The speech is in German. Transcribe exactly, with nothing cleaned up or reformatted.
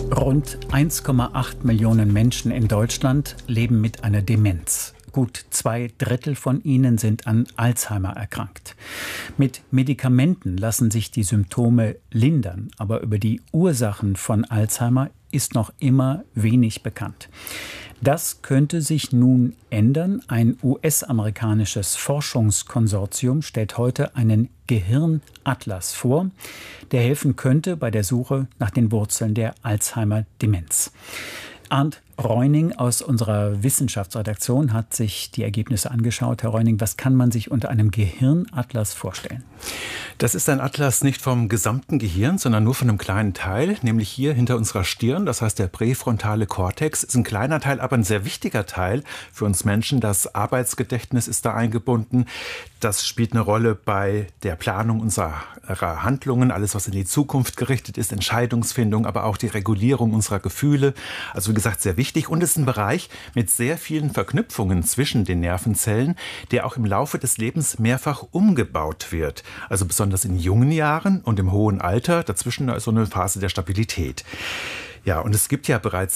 Rund eins Komma acht Millionen Menschen in Deutschland leben mit einer Demenz. Gut zwei Drittel von ihnen sind an Alzheimer erkrankt. Mit Medikamenten lassen sich die Symptome lindern, aber über die Ursachen von Alzheimer ist noch immer wenig bekannt. Das könnte sich nun ändern. Ein U S-amerikanisches Forschungskonsortium stellt heute einen Gehirnatlas vor, der helfen könnte bei der Suche nach den Wurzeln der Alzheimer-Demenz. Arndt Reuning aus unserer Wissenschaftsredaktion hat sich die Ergebnisse angeschaut. Herr Reuning, was kann man sich unter einem Gehirnatlas vorstellen? Das ist ein Atlas nicht vom gesamten Gehirn, sondern nur von einem kleinen Teil, nämlich hier hinter unserer Stirn. Das heißt, der präfrontale Kortex ist ein kleiner Teil, aber ein sehr wichtiger Teil für uns Menschen. Das Arbeitsgedächtnis ist da eingebunden. Das spielt eine Rolle bei der Planung unserer Handlungen, alles, was in die Zukunft gerichtet ist, Entscheidungsfindung, aber auch die Regulierung unserer Gefühle. Also wie gesagt, sehr wichtig. Und es ist ein Bereich mit sehr vielen Verknüpfungen zwischen den Nervenzellen, der auch im Laufe des Lebens mehrfach umgebaut wird. Also besonders in jungen Jahren und im hohen Alter. Dazwischen ist so eine Phase der Stabilität. Ja, und es gibt ja bereits